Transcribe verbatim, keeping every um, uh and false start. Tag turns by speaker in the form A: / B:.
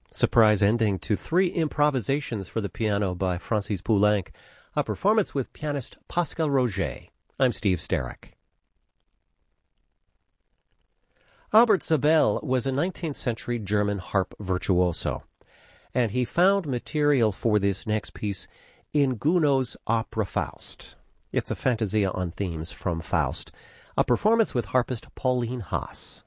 A: Surprise ending to three improvisations for the piano by Francis Poulenc, a performance with pianist Pascal Roger. I'm Steve Sterrick. Albert Zabel was a nineteenth century German harp virtuoso, and he found material for this next piece in Gounod's opera Faust. It's a fantasia on themes from Faust, a performance with harpist Pauline Haas.